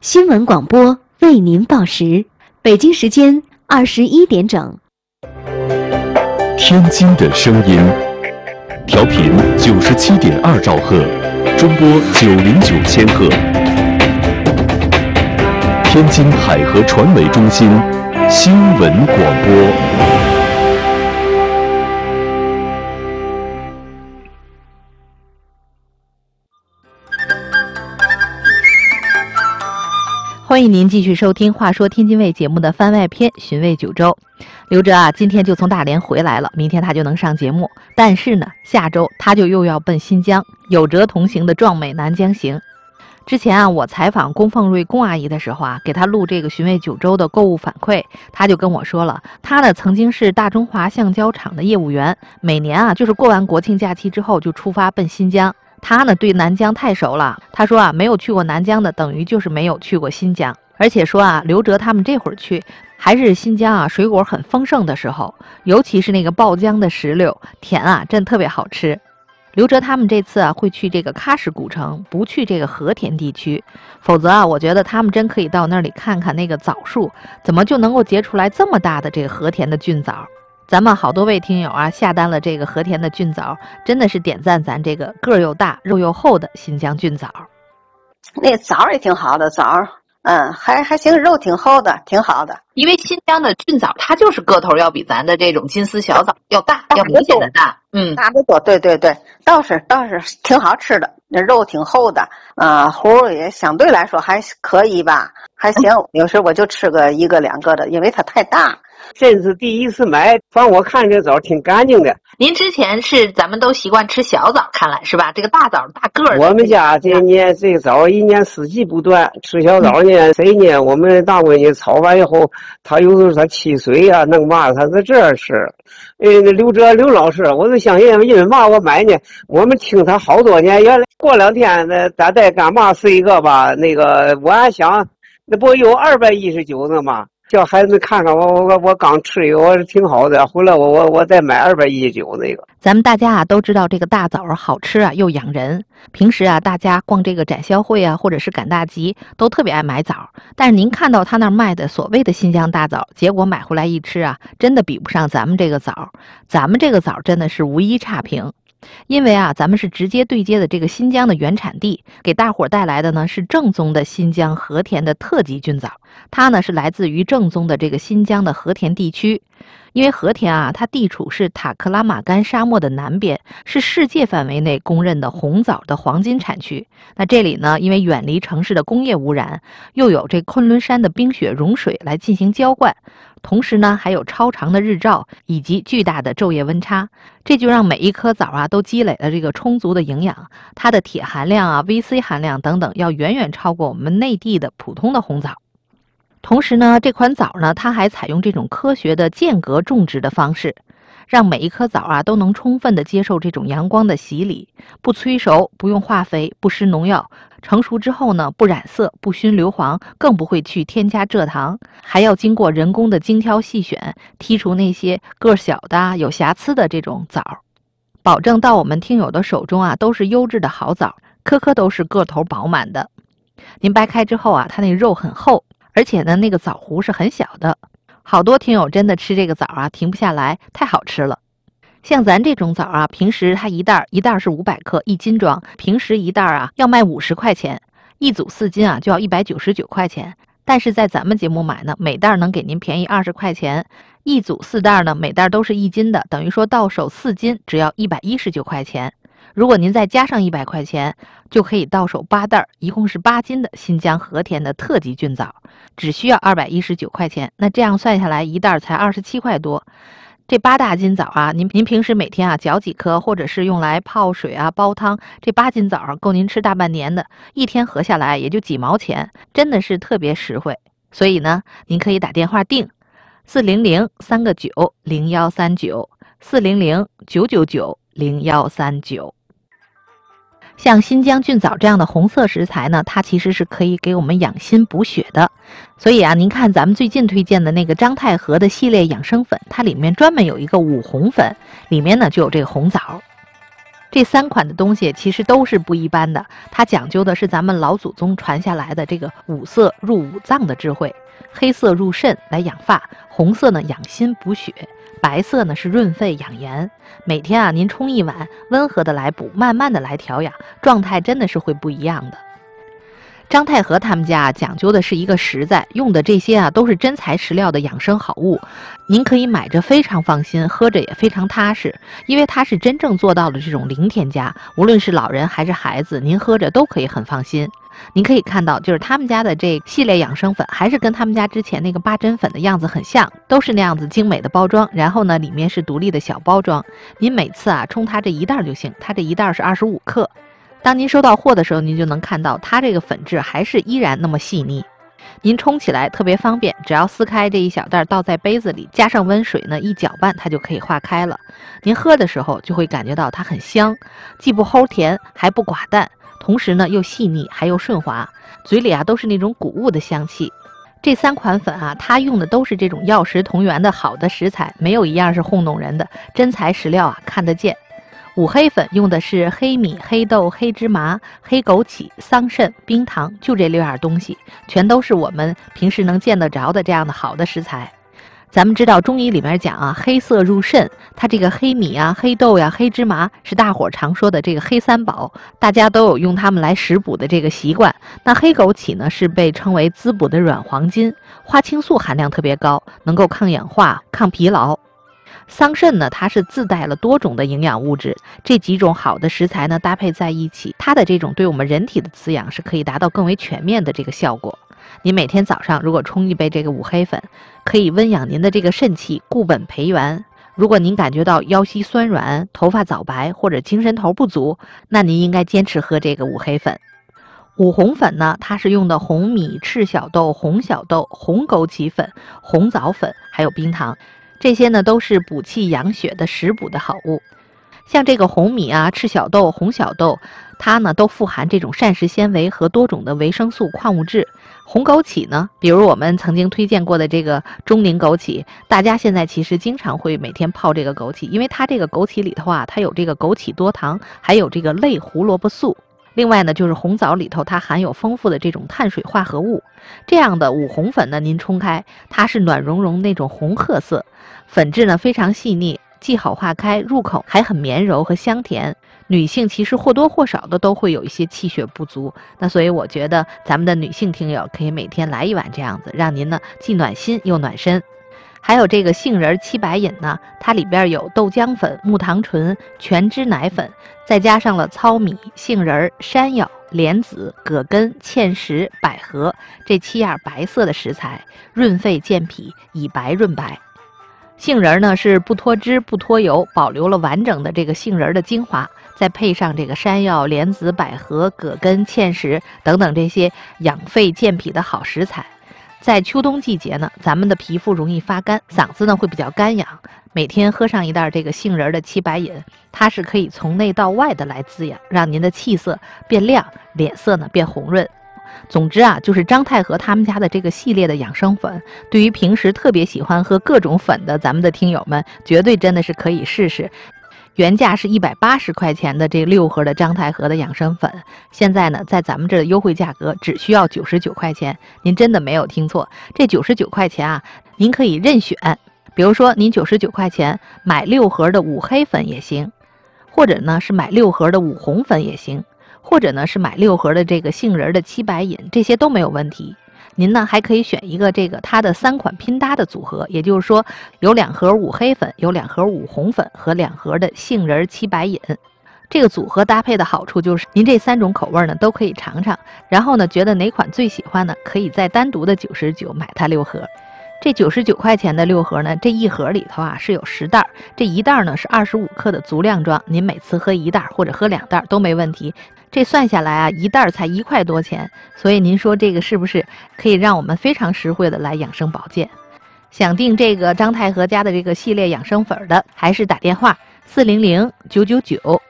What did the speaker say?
新闻广播为您报时，北京时间21点整。 天津的声音，调频97.2兆赫，中波909千赫。天津海河传媒中心新闻广播。 欢迎您继续收听《话说天津卫》节目的番外篇《寻味九州》。刘哲今天就从大连回来了，明天他就能上节目。但是呢，下周他就又要奔新疆，有哲同行的壮美南疆行。之前我采访龚凤瑞龚阿姨的时候给她录这个《寻味九州》的购物反馈，她就跟我说了，她呢曾经是大中华橡胶厂的业务员，每年就是过完国庆假期之后就出发奔新疆。他呢对南疆太熟了，他说没有去过南疆的等于就是没有去过新疆。而且说刘哲他们这会儿去还是新疆水果很丰盛的时候，尤其是那个爆浆的石榴，甜真特别好吃。刘哲他们这次会去这个喀什古城，不去这个和田地区，否则我觉得他们真可以到那里看看那个枣树怎么就能够结出来这么大的这个和田的菌枣。咱们好多位听友下单了这个和田的菌枣，真的是点赞咱这个个儿又大肉又厚的新疆菌枣。 那枣也挺好的，枣还行，肉挺厚的，挺好的。 因为新疆的菌枣它就是个头要比咱的这种金丝小枣要大，要明显的大， 大得多。对，倒是挺好吃的，那肉挺厚的，核也相对来说还可以吧，还行。有时我就吃个一个两个的，因为它太大。 这是第一次买，反正我看这枣挺干净的。 您之前是咱们都习惯吃小枣，看来是吧？这个大枣大个儿。 我们家这年这个枣一年四季不断，吃小枣呢，谁呢？我们大闺女炒完以后，她有时候她沏水弄嘛，她在这儿吃。那刘老师，我就想因为嘛我买呢？我们听他好多年，原来过两天咱再干嘛是一个吧？那个我还想，那不有219呢吗？叫孩子看看我刚吃一个，我是挺好的，回来我再买219那个。 咱们大家都知道这个大枣好吃又养人。平时大家逛这个展销会或者是赶大集都特别爱买枣，但是您看到他那儿卖的所谓的新疆大枣，结果买回来一吃真的比不上咱们这个枣。咱们这个枣真的是无一差评。因为咱们是直接对接的这个新疆的原产地，给大伙带来的呢是正宗的新疆和田的特级菌枣，它呢是来自于正宗的这个新疆的和田地区。因为和田它地处是塔克拉玛干沙漠的南边，是世界范围内公认的红枣的黄金产区。那这里呢，因为远离城市的工业污染，又有这昆仑山的冰雪融水来进行浇灌，同时呢还有超长的日照以及巨大的昼夜温差，这就让每一颗枣都积累了这个充足的营养，它的铁含量VC 含量等等要远远超过我们内地的普通的红枣。同时呢，这款枣呢，它还采用这种科学的间隔种植的方式，让每一颗枣都能充分的接受这种阳光的洗礼，不催熟，不用化肥，不施农药。成熟之后呢，不染色，不熏硫磺，更不会去添加蔗糖，还要经过人工的精挑细选，剔除那些个小的有瑕疵的这种枣，保证到我们听友的手中都是优质的好枣，颗颗都是个头饱满的。您掰开之后它那肉很厚，而且呢那个枣核是很小的，好多听友真的吃这个枣停不下来，太好吃了。像咱这种枣平时它一袋是500克，1斤装，平时一袋要卖50块钱，一组4斤就要199块钱。但是在咱们节目买呢，每袋能给您便宜20块钱，一组4袋呢，每袋都是1斤的，等于说到手4斤只要119块钱。如果您再加上100块钱，就可以到手8袋，一共是8斤的新疆和田的特级菌枣，只需要219块钱。那这样算下来，一袋才27块多。这8大斤枣您平时每天嚼几颗，或者是用来泡水煲汤，这8斤枣够您吃大半年的，一天合下来也就几毛钱，真的是特别实惠。所以呢，您可以打电话订400-3个9-0139，400-999-0139。像新疆菌枣这样的红色食材呢，它其实是可以给我们养心补血的。所以您看咱们最近推荐的那个张太和的系列养生粉，它里面专门有一个五红粉，里面呢就有这个红枣。 这3款的东西其实都是不一般的，它讲究的是咱们老祖宗传下来的这个五色入五脏的智慧。黑色入肾来养发，红色呢养心补血，白色呢是润肺养颜。每天啊您冲1碗，温和的来补，慢慢的来调养，状态真的是会不一样的。张太和他们家讲究的是一个实在，用的这些啊都是真材实料的养生好物，您可以买着非常放心，喝着也非常踏实，因为它是真正做到了这种零添加，无论是老人还是孩子，您喝着都可以很放心。您可以看到，就是他们家的这系列养生粉，还是跟他们家之前那个8珍粉的样子很像，都是那样子精美的包装，然后呢里面是独立的小包装，您每次啊冲它这一袋就行，它这一袋是25克。当您收到货的时候，您就能看到它这个粉质还是依然那么细腻，您冲起来特别方便，只要撕开这一小袋倒在杯子里，加上温水呢一搅拌，它就可以化开了。您喝的时候就会感觉到它很香，既不齁甜还不寡淡，同时呢又细腻还又顺滑，嘴里啊都是那种谷物的香气。这3款粉啊，它用的都是这种药食同源的好的食材，没有一样是糊弄人的，真材实料啊，看得见。五黑粉用的是黑米、黑豆、黑芝麻、黑枸杞、桑葚、冰糖，就这6样东西，全都是我们平时能见得着的这样的好的食材。咱们知道中医里面讲啊，黑色入肾，它这个黑米啊、黑豆呀、黑芝麻是大伙常说的这个黑3宝，大家都有用它们来食补的这个习惯。那黑枸杞呢是被称为滋补的软黄金，花青素含量特别高，能够抗氧化、抗疲劳。桑葚呢，它是自带了多种的营养物质，这几种好的食材呢搭配在一起，它的这种对我们人体的滋养是可以达到更为全面的这个效果。您每天早上如果冲1杯这个五黑粉，可以温养您的这个肾气，固本培元。如果您感觉到腰膝酸软、头发早白或者精神头不足，那您应该坚持喝这个五黑粉。五红粉呢，它是用的红米、赤小豆、红小豆、红枸杞粉、红枣粉还有冰糖，这些呢都是补气养血的食补的好物。像这个红米啊、赤小豆、红小豆，它呢都富含这种膳食纤维和多种的维生素、矿物质。红枸杞呢，比如我们曾经推荐过的这个钟灵枸杞，大家现在其实经常会每天泡这个枸杞，因为它这个枸杞里头啊，它有这个枸杞多糖，还有这个类胡萝卜素。另外呢，就是红枣里头它含有丰富的这种碳水化合物。这样的五红粉呢，您冲开，它是暖融融那种红褐色，粉质呢非常细腻，既好化开，入口还很绵柔和香甜。女性其实或多或少的都会有一些气血不足，那所以我觉得咱们的女性听友可以每天来1碗这样子，让您呢既暖心又暖身。还有这个杏仁7白饮呢，它里边有豆浆粉、木糖醇、全脂奶粉，再加上了糙米、杏仁、山药、莲子、葛根、芡实、百合这7样白色的食材，润肺健脾，以白润白。杏仁呢是不脱脂不脱油，保留了完整的这个杏仁的精华，再配上这个山药、莲子、百合、葛根、芡实等等这些养肺健脾的好食材。在秋冬季节呢，咱们的皮肤容易发干，嗓子呢会比较干痒，每天喝上1袋这个杏仁的7白饮，它是可以从内到外的来滋养，让您的气色变亮，脸色呢变红润。总之啊，就是张太和他们家的这个系列的养生粉，对于平时特别喜欢喝各种粉的咱们的听友们，绝对真的是可以试试。原价是180块钱的这6盒的张太和的养生粉，现在呢在咱们这的优惠价格只需要99块钱，您真的没有听错，这99块钱啊，您可以任选，比如说您99块钱买6盒的五黑粉也行，或者呢是买6盒的五红粉也行，或者呢是买6盒的这个杏仁的7白饮，这些都没有问题。您呢还可以选一个这个它的3款拼搭的组合，也就是说有2盒五黑粉，有2盒五红粉和2盒的杏仁7白饮。这个组合搭配的好处就是您这3种口味呢都可以尝尝，然后呢觉得哪款最喜欢呢，可以再单独的99买它6盒。这99块钱的6盒呢，这1盒里头啊是有10袋，这1袋呢是25克的足量装，您每次喝1袋或者喝2袋都没问题。这算下来啊，1袋才1块多钱，所以您说这个是不是可以让我们非常实惠的来养生保健？想订这个张太和家的这个系列养生粉的，还是打电话400-999